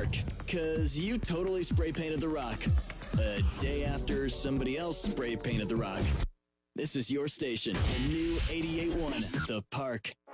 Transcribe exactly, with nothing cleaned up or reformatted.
Park. Cause you totally spray painted the rock. A day after somebody else spray painted the rock. This is your station, the new eighty-eight point one, The Park.